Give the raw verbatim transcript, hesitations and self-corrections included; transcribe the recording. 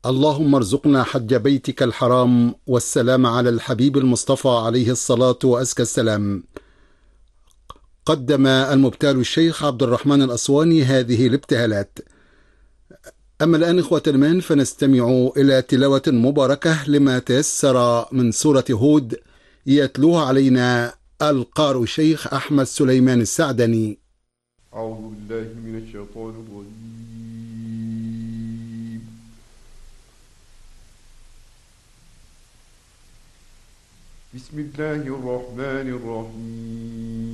اللهم ارزقنا حج بيتك الحرام والسلام على الحبيب المصطفى عليه الصلاة وأزكى السلام. قدم المبتال الشيخ عبد الرحمن الأسواني هذه الابتهالات. أما الآن إخوة الإيمان فنستمع إلى تلاوة مباركة لما تيسر من سورة هود يتلوها علينا القارئ الشيخ أحمد سليمان السعدني. أعوذ بالله من الشيطان الرجيم. بسم الله الرحمن الرحيم.